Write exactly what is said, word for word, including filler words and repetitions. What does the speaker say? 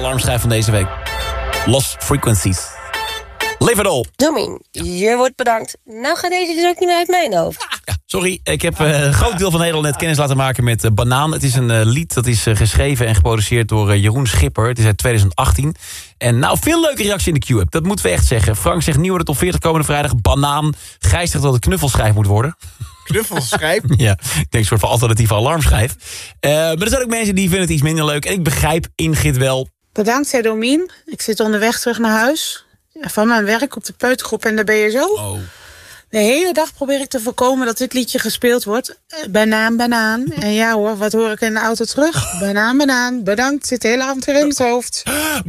alarmschijf van deze week. Lost Frequencies. Live it all. Domien, je wordt bedankt. Nou gaat deze dus ook niet meer uit mijn hoofd. Ja, sorry, ik heb uh, een groot deel van Nederland net kennis laten maken met uh, Banaan. Het is een uh, lied dat is uh, geschreven en geproduceerd door uh, Jeroen Schipper. Het is uit twintig achttien. En nou, veel leuke reactie in de Q-app. Dat moeten we echt zeggen. Frank zegt nieuwe de top veertig komende vrijdag. Banaan. Gijs zegt dat het knuffelschijf moet worden. Knuffelschijf? Ja, ik denk een soort van alternatieve alarmschijf. Uh, maar er zijn ook mensen die vinden het iets minder leuk. En ik begrijp Ingrid wel. Bedankt, zei Domien. Ik zit onderweg terug naar huis. Van mijn werk op de peutergroep en daar ben je zo. Oh. De hele dag probeer ik te voorkomen dat dit liedje gespeeld wordt. Banaan, banaan. En ja hoor, wat hoor ik in de auto terug? Banaan, banaan. Bedankt, zit de hele avond weer in het hoofd.